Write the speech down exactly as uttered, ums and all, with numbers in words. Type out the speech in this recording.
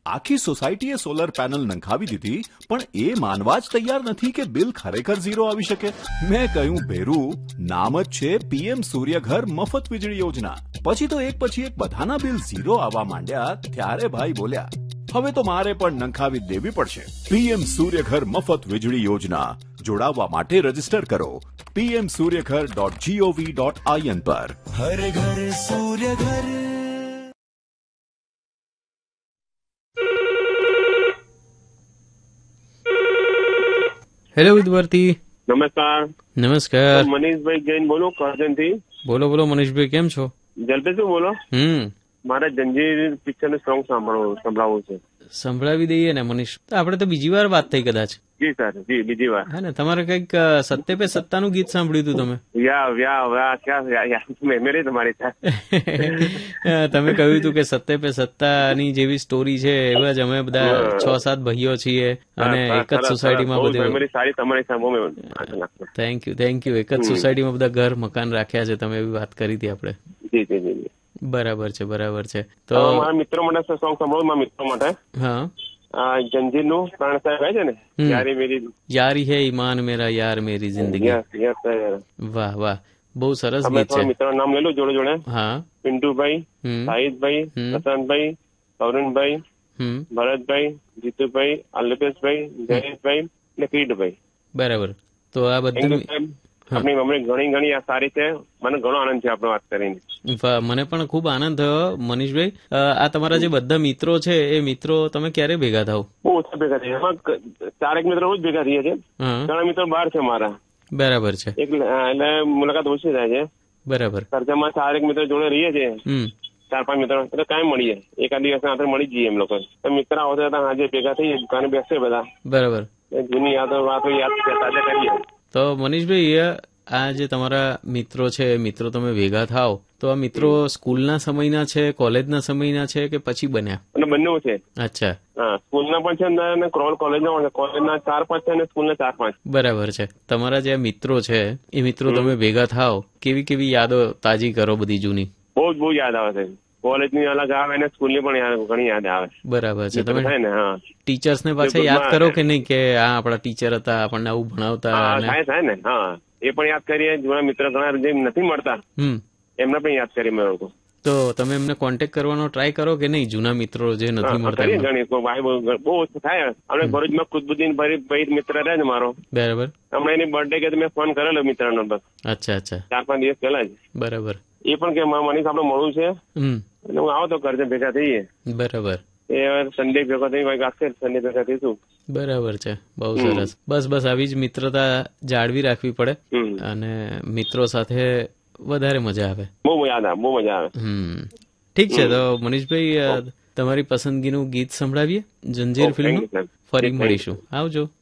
આખી સોસાયટીએ solar panel નંખાવી દીધી, પણ એ માનવા જ તૈયાર નથી કે બિલ ખરેખર ઝીરો આવી શકે. મેં કહ્યું, ભેરું, નામ જ છે પીએમ સૂર્યઘર મફત વીજળી યોજના. પછી તો એક પછી એક બધાના બિલ ઝીરો આવવા માંડ્યા. ત્યારે ભાઈ બોલ્યા, હવે તો મારે પણ નંખાવી દેવી પડશે. પીએમ સૂર્યઘર મફત વીજળી યોજના. જોડાવા માટે રજીસ્ટર કરો PM Suryaghar dot GOV dot IN પર. હર ઘર સૂર્યઘર. હેલો વિદ્યાર્થી. નમસ્કાર. નમસ્કાર. મનીષભાઈ જૈન બોલો, કરજણ થી. બોલો બોલો મનીષભાઈ, કેમ છો? જલ્પેશ બોલો. હમ મારે જંજીર પિક્ચર નું સોંગ સાંભળવું સંભળાવવું છે. સંભળાવી દઈએ ને મનીષ. આપડે તો બીજી વાર વાત થઈ કદાચ. જી સર, જી બીજી વાર. હા ને, તમારે કઈક સત્ય પે સત્તાનું ગીત સાંભળ્યું હતું તમે. યા વ્યા વ્યા ક્યાં મેમરી તમારી તમે કહ્યું હતું કે સત્ય પે સત્તાની જેવી સ્ટોરી છે એવા જ અમે બધા છ સાત ભાઈઓ છીએ અને એક જ સોસાયટીમાં બધું. મેમરી સારી તમારી. Thank you thank you. એક જ સોસાયટીમાં બધા ઘર મકાન રાખ્યા છે તમે, એવી વાત કરી હતી આપણે. જી જી જી. બરાબર છે બરાબર છે. તો મારા મિત્રો માટે સોંગ સાંભળો, મારા મિત્રો માટે. હા, જંજીર નું પ્રાણ સાહેબ છે ને, યારી મેરી યારી હે ઈમાન મેરા યાર મેરી જિંદગી. વાહ વાહ, બહુ સરસ ગીત છે. મિત્રો નામ લઈ લો જોડે જોડે. હા, પિન્ટુભાઈ, શાહિદભાઈ, પ્રશાંતભાઈ, અરુણભાઈ, ભરતભાઈ, જીતુભાઈ, અલ્પેશભાઈ, જયેશભાઈ અને કીટભાઈ. બરાબર. તો આ બધું આપણી મમ્મી ઘણી ઘણી આ સારી છે. મને ઘણો આનંદ છે આપણે વાત કરીને. મને પણ ખુબ આનંદ થયો મનીષભાઈ. આ તમારા જે બધા મિત્રો છે એ મિત્રો તમે ક્યારે ભેગા થાવ? બહુ ઓછા ભેગા થઈએ. એમાં ચારેક મિત્રો રોજ ભેગા થઈએ છે. ઘણા મિત્રો બહાર છે મારા. બરાબર છે. એટલે મુલાકાત ઓછી થાય છે. બરાબર. ખર્ચામાં ચારેક મિત્રો જોડે રહીએ છીએ, ચાર પાંચ મિત્રો, એટલે કાંઈ મળીએ. એકાદ દિવસ આપણે મળી જઈએ એમ લોકો. મિત્ર આવતા હતા આજે ભેગા થઈએ, દુકાને બેસીએ બધા. બરાબર. જૂની યાદો વાતો યાદ તાજા કરીએ. તો મનીષભાઈ, આ જે તમારા મિત્રો છે, મિત્રો તમે ભેગા થાવ તો આ મિત્રો સ્કૂલના સમયના છે, કોલેજના સમયના છે કે પછી બન્યા? અને બંને છે. અચ્છા. હા, સ્કૂલના પણ છે અને કોલેજના પણ છે. કોલેજના ચાર પાંચ છે અને સ્કૂલના ચાર પાંચ. બરાબર છે. તમારા જે મિત્રો છે એ મિત્રો તમે ભેગા થાવ, કેવી કેવી યાદો તાજી કરો બધી જૂની? બહુ જ બહુ યાદ આવે છે. કોલેજ ની અલગ આવે અને સ્કૂલ ની પણ ઘણી યાદ આવે. બરાબર છે. તમે ટીચર્સ ને પાછા યાદ કરો કે નહીં કે આ આપણા ટીચર હતા, આપણને આવું ભણાવતા? થાય ને. હા, એ પણ યાદ કરીએ. જૂના મિત્ર ઘણા જે નથી મળતા એમને પણ યાદ કરી મેં. તો તમે એમને કોન્ટેક્ટ કરવાનો ટ્રાય કરો કે નહીં, જૂના મિત્રો જે નથી મળતા? બહુ ઓછું થાય. આપણે ભરૂચમાં ખુદબુદ્દીન ભાઈ મિત્ર રહે છે મારો. બરાબર. હમણાં એની બર્થડે કે મેં ફોન કરેલો મિત્ર નો. બસ. અચ્છા અચ્છા. ચાર પાંચ દિવસ પહેલા જ. બરાબર. એ પણ કે મનીષ આપડે મળવું છે, એટલે હું આવો તો કરજે, ભેગા થઈએ. બરાબર. એ સન્ડે ભેગા થઈ આવશે, સન્ડે ભેગા થઈશું. બરાબર છે. બહુ સરસ. બસ બસ આવી જ મિત્રતા જાળવી રાખવી પડે અને મિત્રો સાથે વધારે મજા આવે. બહુ યાદ આવે, બહુ મજા આવે. હમ ઠીક છે. તો મનીષભાઈ, તમારી પસંદગીનું ગીત સંભળાવીએ જંજીર ફિલ્મ. ફરી મળીશું. આવજો.